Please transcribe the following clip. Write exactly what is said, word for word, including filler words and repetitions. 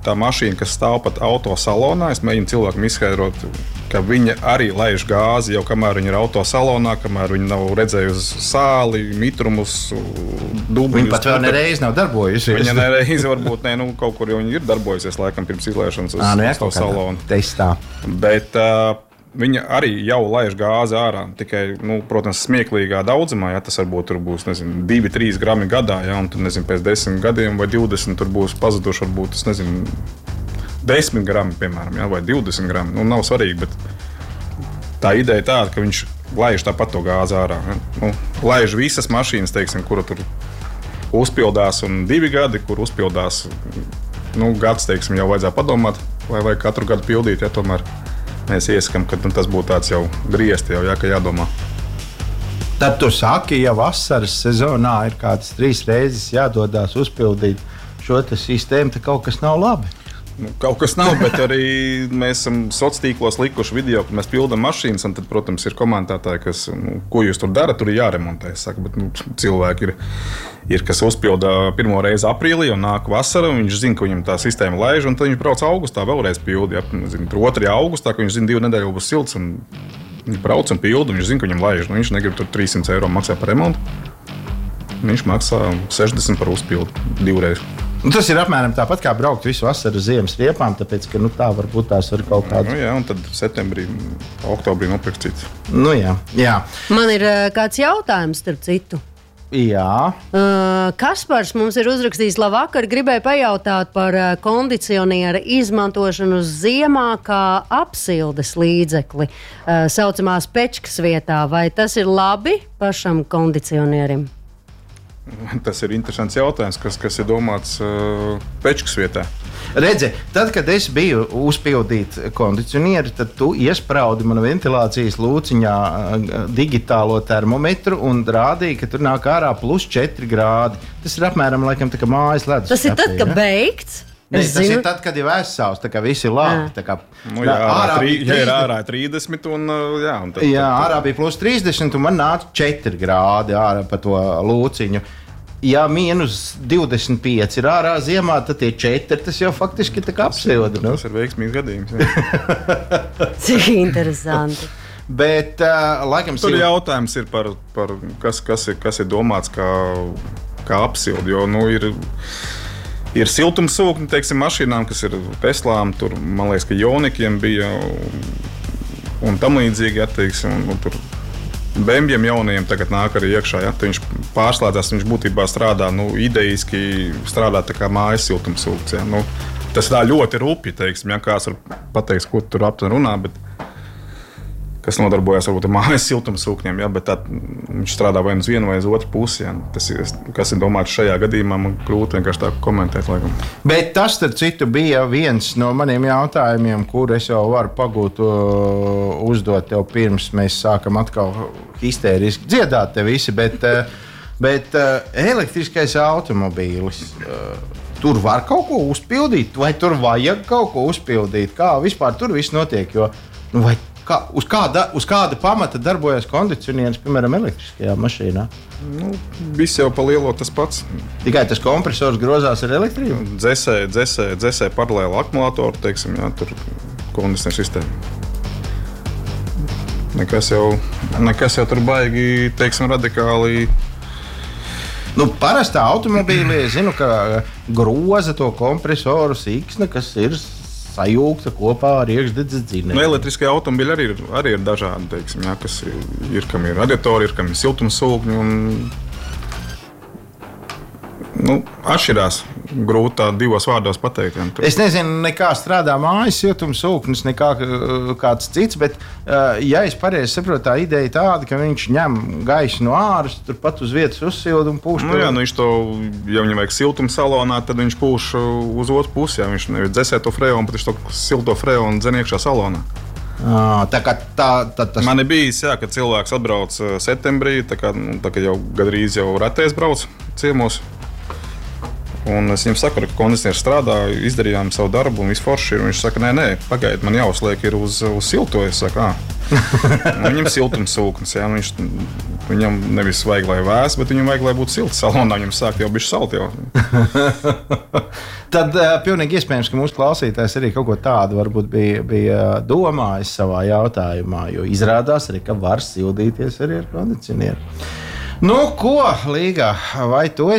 tā mašīna, kas stāv pat auto salonā, es mēģinu cilvēkam izskaidrot, ka viņa arī laiž gāzi jau kamēr viņa ir auto salonā, kamēr viņa nav redzējusi sāli, mitrumus, dubļus. Viņa pat vēl nereiz nav darbojusies. Viņa nereiz varbūt ne, nu, kaut kur jau viņa ir darbojusies, laikam, pirms izlaišanas uz, à, nu, jā, uz to salonu. Testā. Bet uh, viņa arī jau laiž gāzi ārā, tikai, nu, protams, smieklīgā daudzumā, ja tas varbūt tur būs, nezinu, divi trīs grami gadā, ja, un tur, nezinu, pēc desmit gadiem vai divdesmit tur būs pazuduši, varbūt, es nezinu, desmit grami, piemēram, ja, vai divdesmit grami, nu, nav svarīgi, bet tā ideja tāda, ka viņš laiž tāpat to gāzi ārā, ja. Nu, laiž visas mašīnas, teiksim, kura tur uzpildās un divi gadi, kur uzpildās, nu, gads, teiksim, jau vajadzētu padomāt, vai vajag katru gadu pildīt, ja tomēr mēs ieskam, ka nu, tas būtu tāds jau griezti, jau jā, ka jādomā. Tad tu saki, ja vasaras sezonā ir kādas trīs reizes jādodās uzpildīt šo sistēmu, tad kaut kas nav labi. Nu, kaut kas nav, bet arī mēs esam sociālos tīklos likuši video, ka mēs pildām mašīnas, un tad, protams, ir komentētāji, kas, nu, ko jūs tur darat, tur ir jāremontē. Es saku, bet nu, cilvēki ir, ir, kas uzpilda pirmo reizi aprīlī un nāk vasara, un viņš zina, ka viņam tā sistēma laiž, un tad viņš brauc augustā vēlreiz pildi. Ja, tur otrajā augustā, ka viņš zina, divu nedēļu būs silts, un viņš brauc un pildi, un viņš zina, ka viņam laiž. Nu, viņš negrib tur trīs simti eiro maksāt par remontu. Viņš maksā sešdesmit par uzpildu divreiz. Nu, tas ir apmēram tāpat kā braukt visu vasaru ziemas riepām, tāpēc, ka nu, tā varbūt tās var kaut kāds. Nu, jā, un tad septembrī, oktobrī nopirkt cits. Nu, jā, jā. Man ir uh, kāds jautājums, starp citu. Jā. Uh, Kaspars mums ir uzrakstījis, labvakar, gribēju pajautāt par uh, kondicioniera izmantošanu ziemā kā apsildes līdzekli, uh, saucamās pečkas vietā. Vai tas ir labi pašam kondicionierim? Tas ir interesants jautājums, kas, kas ir domāts uh, pečkas vietā. Redzi, tad, kad es biju uzpildīt kondicionieri, tad tu iespraudi manu ventilācijas lūciņā digitālo termometru un rādīja, ka tur nāk ārā plus četri grādi. Tas ir apmēram laikam tā kā mājas ledus. Tas ir tad, kad beigts? Ne, tas zinu. Ir tad, kad ir vēsāls, tā kā visi ir labi. Tā kā, nu, jā, ārā, trī, ja ir ārā trīsdesmit un jā. Un tad, jā, tad, ārā bija plus trīsdesmit un man nāca četri grādi ārā pa to lūciņu. Ja mīnus divdesmit pieci ir ārā ziemā, tad tie četri, tas jau faktiski tā kā apsilda. Nu? Tas ir veiksmīgs gadījums. Cik interesanti. Bet, uh, laikam, tur ir jautājums ir par, par kas, kas, ir, kas ir domāts kā, kā apsilda, jo, nu, ir... Ir siltumsūkņi, teiksim, mašīnām, kas ir Teslām, tur, man liekas, ka Jonikiem bija un tam līdzīgi, ja, teiksim, un, un tur B M W jaunajiem tagad nāk arī iekšā, ja, viņš pārslēdzās, viņš būtībā strādā, nu, idejiski strādā tā kā mājas siltumsūknis, ja, nu, tas tā ļoti rupi, teiksim, ja, kāds var pateikt, ko tur aptuveni runā, bet kas nodarbojas varbūt ar mājas siltumsūkņiem, ja, bet tā, viņš strādā vai uz vienu vai uz otru pusi. Ja. Tas ir, kas ir domāts šajā gadījumā, man grūti vienkārši tā komentēt. Laikam. Bet tas, starp citu, bija viens no maniem jautājumiem, kur es jau varu pagūt uh, uzdot tev pirms mēs sākam atkal histēriski dziedāt te visi, bet, uh, bet uh, elektriskais automobīlis, uh, tur var kaut ko uzpildīt, vai tur vajag kaut ko uzpildīt? Kā vispār tur viss notiek? Jo, nu, vai Kā, uz, kāda, uz kāda pamata darbojas kondicionieris, piemēram, elektriskajā mašīnā? Nu, viss jau pa lielo tas pats. Tikai tas kompresors grozās ar elektrību? Dzesē, dzesē, dzesē paralēli akumulātoru, teiksim, jā, tur kondicionieru sistēmu. Nekas jau, nekas jau tur baigi, teiksim, radikāli. Nu, parastā automobīlī es zinu, ka groza to kompresoru siksna, kas ir sajūgta kopā ar iekšdedzes dzinēju. Nu, elektriskajā automobīļā arī, arī ir dažādi, teiksim, jā, kas ir, ir, kam ir radiatori, ir, kam ir siltumsūkņi un, nu, atšķirās. Grūti tā divos vārdos pateikt. Ja. Es nezinu, nekā strādā mājas siltumsūknis, nekā kāds cits, bet, ja es pareizi saprotu, tā ideja tāda, ka viņš ņem gaisu no āras, turpat uz vietas uzsilda un pūš. Nu, jā, nu, viņš to, ja viņam vajag siltumu salonā, tad viņš pūš uz otru pusi. Jā. Viņš nevis dzesē to freonu, bet viņš to silto freonu dzen iekšā salonā. À, tā kā tā, tā, tas... Man ir bijis, jā, kad cilvēks atbrauc septembrī, tā kā, nu, tā kā jau gadrīz jau ratēs brauc ciemos. Un es viņam saku, ka kondicionieris strādā, izdarījām savu darbu un viss forši ir. Viņš saka, nē, nē, pagaidi, man jāuzliek ir uz, uz silto. Es saku, ā. Viņam siltumsūknis, jā, viņš Viņam nevis vajag, lai vēs, bet viņam vajag, lai būtu silti salonā. Viņam sāk jau bišķi salt jau. Tad uh, pilnīgi iespējams, ka mūsu klausītājs arī kaut ko tādu varbūt bija, bija domājis savā jautājumā, jo izrādās arī, ka var sildīties arī ar kondicionieru. Nu, ko, Līga, vai tu